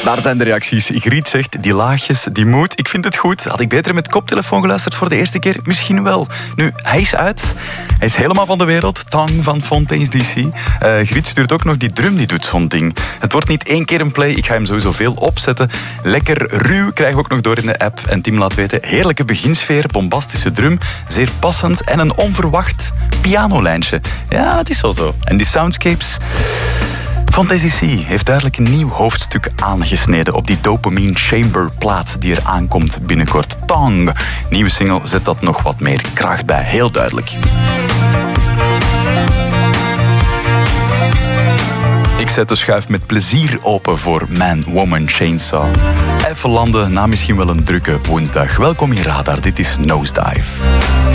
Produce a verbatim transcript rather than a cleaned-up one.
Daar zijn de reacties. Griet zegt, die laagjes, die moed, ik vind het goed. Had ik beter met koptelefoon geluisterd voor de eerste keer? Misschien wel. Nu, hij is uit. Hij is helemaal van de wereld. Tang van Fontaine's D C. Uh, Griet stuurt ook nog die drum, die doet zo'n ding. Het wordt niet één keer een play. Ik ga hem sowieso veel opzetten. Lekker ruw, krijgen we ook nog door in de app. En Tim laat weten, heerlijke beginsfeer, bombastische drum, zeer passend en een onverwacht pianolijntje. Ja, dat is wel zo. En die soundscapes... Fontaine's D C heeft duidelijk een nieuw hoofdstuk aangesneden op die Dopamine Chamber plaat die er aankomt binnenkort. Tang. Nieuwe single zet dat nog wat meer kracht bij. Heel duidelijk. Ik zet de schuif met plezier open voor Man, Woman, Chainsaw. Even landen na misschien wel een drukke woensdag. Welkom in Radar, dit is Nosedive.